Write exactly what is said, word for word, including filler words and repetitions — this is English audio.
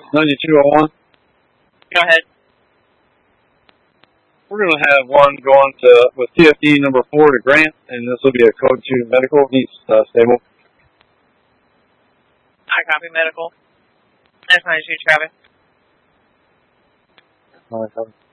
ninety-two oh one. Go ahead. We're going to have one going to with T F D number four to Grant, and this will be a code two medical. He's uh, stable. I copy medical. That's ninety-two, Travis. All right,